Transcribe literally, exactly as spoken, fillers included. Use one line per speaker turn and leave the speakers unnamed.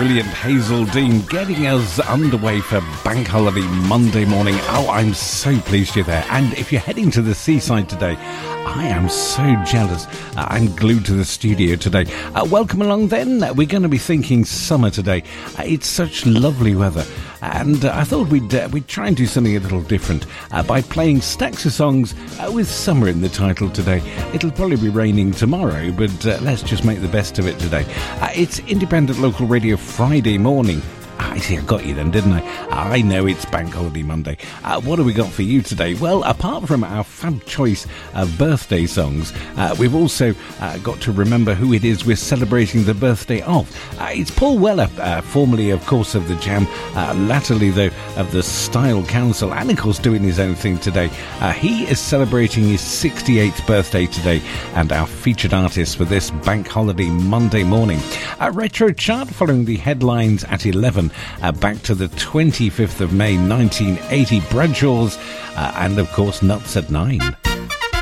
brilliant Hazel Dean getting us underway for Bank Holiday Monday morning. Oh, I'm so pleased you're there. And if you're heading to the seaside today, I am so jealous. Uh, I'm glued to the studio today. Uh, welcome along then. We're going to be thinking summer today. Uh, it's such lovely weather. And uh, I thought we'd uh, we'd try and do something a little different uh, by playing stacks of songs uh, with summer in the title today. It'll probably be raining tomorrow, but uh, let's just make the best of it today. Uh, it's Independent Local Radio Friday morning. I see, I got you then, didn't I? I know it's Bank Holiday Monday. Uh, what have we got for you today? Well, apart from our fab choice of birthday songs, uh, we've also uh, got to remember who it is we're celebrating the birthday of. Uh, it's Paul Weller, uh, formerly, of course, of the Jam, uh, latterly, though, of the Style Council, and, of course, doing his own thing today. Uh, he is celebrating his sixty-eighth birthday today, and our featured artist for this Bank Holiday Monday morning. A retro chart following the headlines at eleven. Uh, back to the twenty-fifth of May nineteen eighty, Bradshaw's uh, and of course Nuts at nine.